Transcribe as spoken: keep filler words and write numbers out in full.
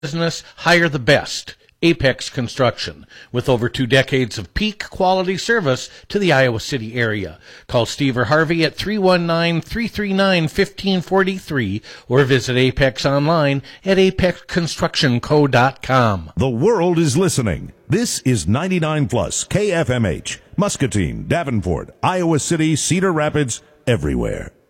business, hire the best. Apex Construction, with over two decades of peak quality service to the Iowa City area. Call Steve or Harvey at three one nine, three three nine, one five four three or visit Apex online at apex construction co dot com. The world is listening. This is ninety-nine plus K F M H, Muscatine, Davenport, Iowa City, Cedar Rapids, everywhere.